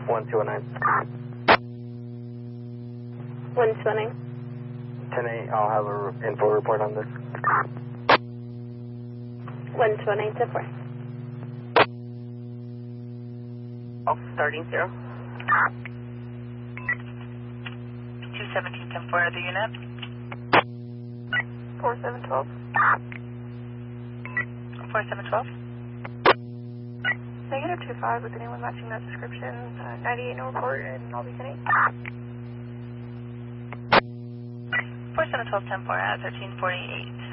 1209. 120. 10-8, I'll have a info report on this. 120 to 4. Oh, starting 0. 217, 10-4, other unit. 4712. 4712. Negative 25 with anyone matching that description. 98 no report, and I'll be 10-8. 4712, 10-4 at 1348.